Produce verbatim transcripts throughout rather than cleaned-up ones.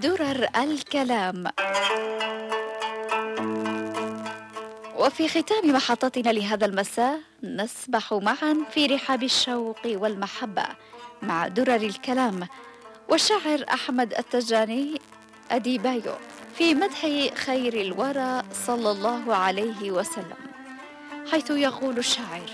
درر الكلام. وفي ختام محطتنا لهذا المساء نسبح معا في رحاب الشوق والمحبة مع درر الكلام والشاعر أحمد التجاني أديبايو في مدح خير الورى صلى الله عليه وسلم، حيث يقول الشاعر: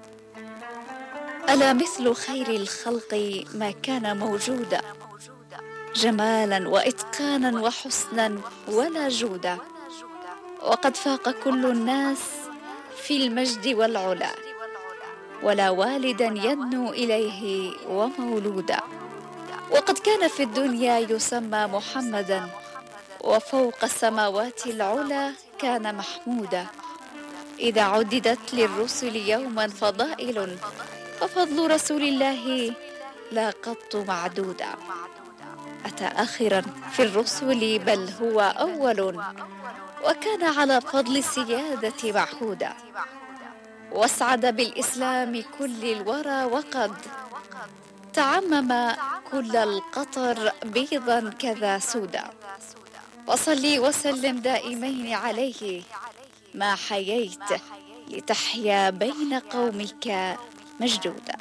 ألا مثل خير الخلق ما كان موجودا، جمالا وإتقانا وحسنا ولا جودا، وقد فاق كل الناس في المجد والعلا، ولا والدا يدنو إليه ومولودا، وقد كان في الدنيا يسمى محمدا، وفوق السماوات العلا كان محمودا. إذا عددت للرسل يوما فضائل، ففضل رسول الله لا قط معدودا. أتى آخرا في الرسل بل هو أول، وكان على فضل السيادة معهودا، واسعد بالإسلام كل الورى، وقد تعمم كل القطر بيضا كذا سودا. وصلي وسلم دائمين عليه ما حييت، لتحيا بين قومك مجدودا.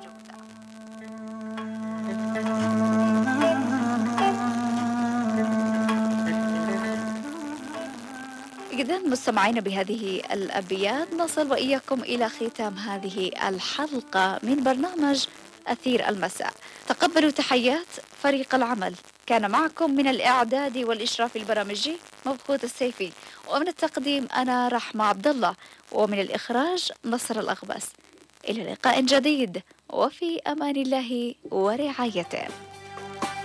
إذا مستمعين بهذه الأبيات نصل وإياكم إلى ختام هذه الحلقة من برنامج أثير المساء. تقبلوا تحيات فريق العمل، كان معكم من الإعداد والإشراف البرامجي مبخوت السيفي، ومن التقديم أنا رحمة عبد الله، ومن الإخراج نصر الأغبس. إلى لقاء جديد وفي أمان الله ورعايته.